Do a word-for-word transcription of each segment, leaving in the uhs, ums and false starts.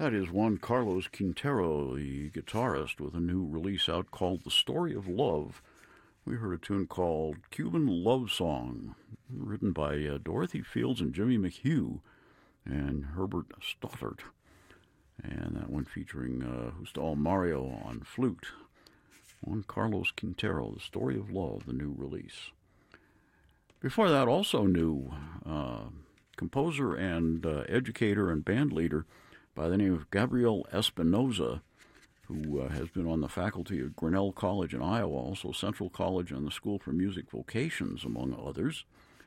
That is Juan Carlos Quintero, the guitarist, with a new release out called The Story of Love. We heard a tune called Cuban Love Song, written by uh, Dorothy Fields and Jimmy McHugh and Herbert Stoddart. And that one featuring uh, Justo Mario on flute. Juan Carlos Quintero, The Story of Love, the new release. Before that, also new, uh, composer and uh, educator and band leader by the name of Gabriel Espinoza, who uh, has been on the faculty of Grinnell College in Iowa, also Central College and the School for Music Vocations, among others.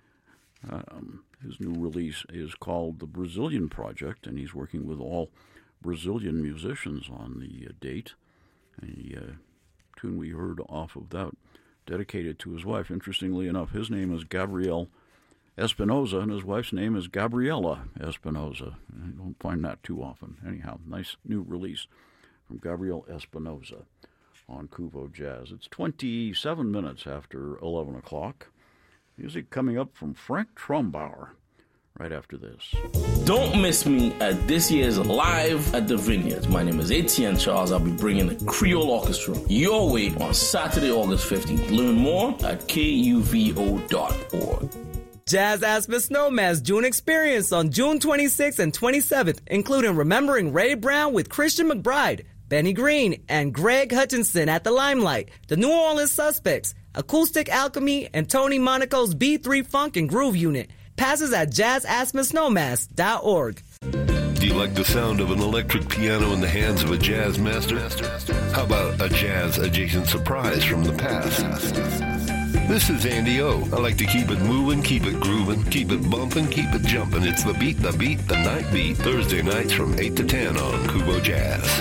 Um, his new release is called The Brazilian Project, and he's working with all Brazilian musicians on the uh, date. The uh, tune we heard off of that, dedicated to his wife. Interestingly enough, his name is Gabriel Espinoza, and his wife's name is Gabriela Espinoza. I don't find that too often. Anyhow, nice new release from Gabriel Espinoza on Kuvo Jazz. It's twenty-seven minutes after eleven o'clock. Music coming up from Frank Trumbauer right after this. Don't miss me at this year's Live at the Vineyards. My name is Etienne Charles. I'll be bringing the Creole Orchestra your way on Saturday, August fifteenth. Learn more at K U V O dot org. Jazz Aspen Snowman's June experience on June twenty-sixth and twenty-seventh, including Remembering Ray Brown with Christian McBride, Benny Green, and Greg Hutchinson at the Limelight, the New Orleans Suspects, Acoustic Alchemy, and Tony Monaco's B three Funk and Groove Unit. Passes at jazz aspen snowmass dot org. Do you like the sound of an electric piano in the hands of a jazz master? How about a jazz-adjacent surprise from the past? This is Andy O. I like to keep it moving, keep it grooving, keep it bumping, keep it jumping. It's the beat, the beat, the night beat. Thursday nights from eight to ten on Kuvo Jazz.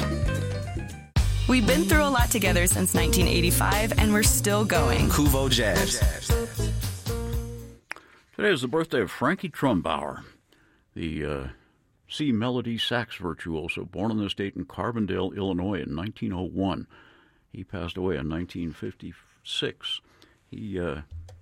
We've been through a lot together since nineteen eighty-five, and we're still going. Kuvo Jazz. Today is the birthday of Frankie Trumbauer, the uh, C melody sax virtuoso, born on this date in Carbondale, Illinois in nineteen oh one. He passed away in nineteen fifty-six. He uh,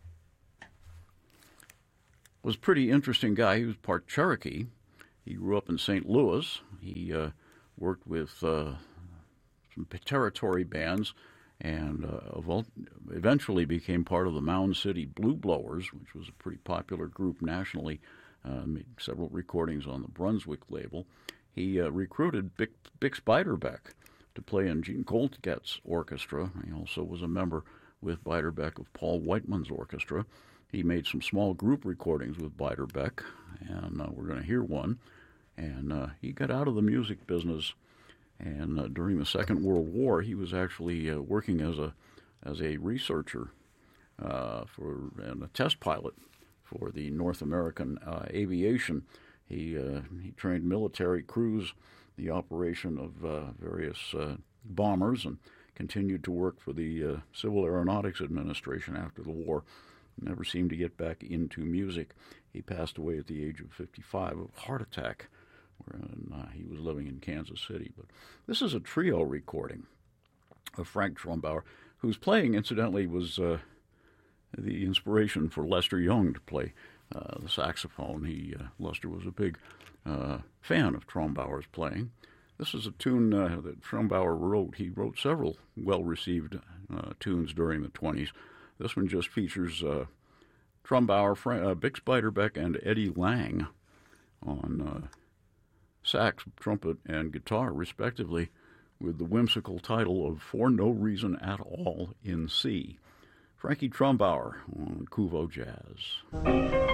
was a pretty interesting guy. He was part Cherokee. He grew up in Saint Louis. He uh, worked with uh, some territory bands and uh, eventually became part of the Mound City Blue Blowers, which was a pretty popular group nationally, uh, made several recordings on the Brunswick label. He uh, recruited Bix, Bix Beiderbecke to play in Gene Goldget's orchestra. He also was a member with Beiderbecke of Paul Whiteman's orchestra. He made some small group recordings with Beiderbecke, and uh, we're going to hear one. And uh, he got out of the music business, and uh, during the Second World War, he was actually uh, working as a as a researcher uh, for and a test pilot for the North American uh, aviation. He uh, he trained military crews, the operation of uh, various uh, bombers, and continued to work for the uh, Civil Aeronautics Administration after the war. Never seemed to get back into music. He passed away at the age of fifty-five of a heart attack when uh, he was living in Kansas City. But this is a trio recording of Frank Trumbauer, whose playing, incidentally, was uh, the inspiration for Lester Young to play uh, the saxophone. He uh, Lester was a big uh, fan of Trumbauer's playing. This is a tune uh, that Trumbauer wrote. He wrote several well-received uh, tunes during the twenties. This one just features uh, Trumbauer, Fra- uh, Bix Beiderbecke, and Eddie Lang on uh, sax, trumpet, and guitar, respectively, with the whimsical title of For No Reason at All in C. Frankie Trumbauer on Kuvo Jazz.